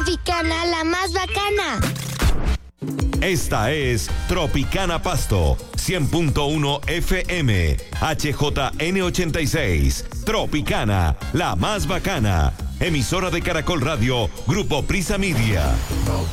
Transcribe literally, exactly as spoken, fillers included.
Tropicana, la más bacana. Esta es Tropicana Pasto, cien punto uno F M, H J N ochenta y seis. Tropicana, la más bacana. Emisora de Caracol Radio, Grupo Prisa Media.